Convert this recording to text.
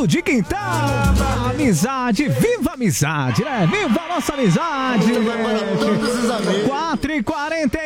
fundo de quintal. Amizade, viva a amizade, né? Viva a nossa amizade. 4h41.